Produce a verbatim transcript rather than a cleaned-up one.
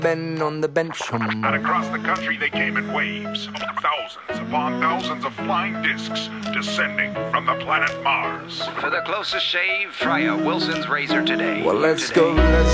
Ben on the bench. And across the country they came in waves, thousands upon thousands of flying discs descending from the planet Mars. For the closest shave, try a Wilson's razor today. Well, let's Today. go, let's